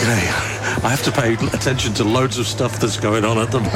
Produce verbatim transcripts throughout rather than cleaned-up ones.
Okay, I have to pay attention to loads of stuff that's going on at the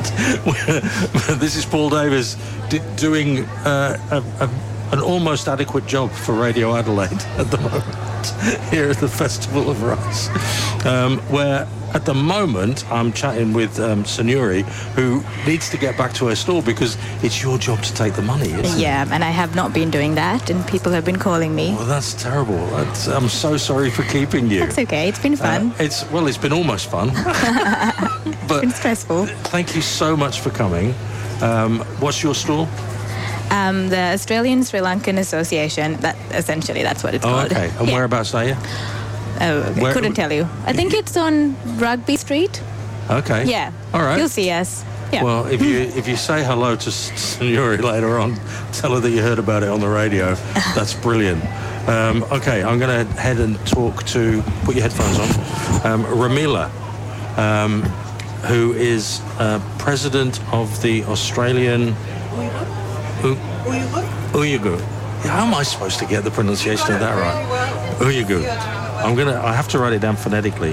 moment. This is Paul Davies d- doing uh, a, a, an almost adequate job for Radio Adelaide at the moment here at the Festival of Rice, um, where at the moment I'm chatting with um, Sunuri, who needs to get back to her stall because it's your job to take the money, isn't it? Yeah, and I have not been doing that, and people have been calling me. Well, that's terrible. That's, I'm so sorry for keeping you. That's okay. It's been fun. Uh, it's well, it's been almost fun. It's But been stressful. Thank you so much for coming. Um, what's your stall? Um, the Australian Sri Lankan Association. That essentially that's what it's Oh, called. okay. And Yeah. whereabouts are you? Oh, I Where- couldn't tell you. I think it's on Rugby Street. Okay. Yeah. All right. You'll see us. Yeah. Well, if you if you say hello to Sunuri later on, tell her that you heard about it on the radio. That's brilliant. Um, okay, I'm going to head and talk to, put your headphones on, um, Ramila, um, who is uh, president of the Australian... Uyghur? Uyghur. How am I supposed to get the pronunciation of that right? Uyghur. I'm going to, I have to write it down phonetically.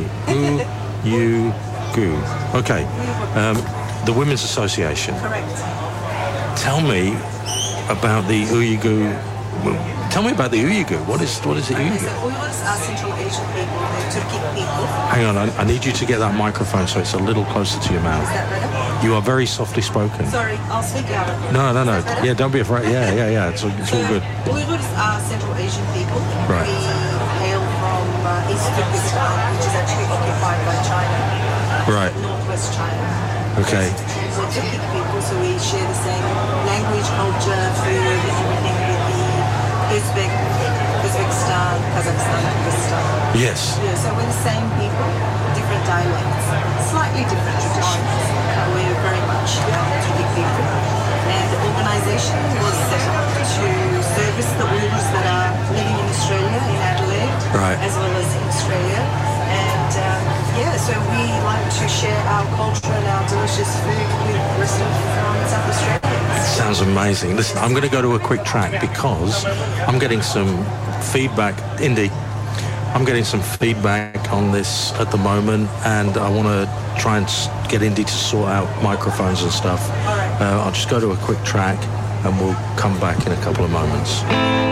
Uyghur. Okay. Um, the Women's Association. Correct. Tell me about the Uyghur. Well, tell me about the Uyghur. What is what is the Okay, so Uyghur? Uyghurs are Central Asian people, they're Turkic people. Hang on, I, I need you to get that microphone so it's a little closer to your Is mouth. that better? You are very softly spoken. Sorry, I'll speak louder. No, no, no. Is that better? Yeah, don't be afraid. Yeah, yeah, yeah. It's all, it's all good. Uyghurs are Central Asian people. Right. We hail from uh, East Turkestan, which is actually occupied by China. Right. Northwest China. Okay. We're Turkic people, so we share the same language, culture, food, everything with the Uzbek, Uzbekistan, Kazakhstan, Kyrgyzstan. Yes. Yeah, so we're the same people, different dialects, slightly different traditions, but we're very much um, Turkic people. And the organisation was set up to service the Uyghurs that are living in Australia, in Adelaide, Right. as well as in Australia. And um, yeah, so we like to share our culture and our delicious food with the rest of um, South Australia. Sounds amazing. Listen, I'm going to go to a quick track because I'm getting some feedback. Indy, I'm getting some feedback on this at the moment, and I want to try and s- get Indy to sort out microphones and stuff. All right. Uh, I'll just go to a quick track, and we'll come back in a couple of moments.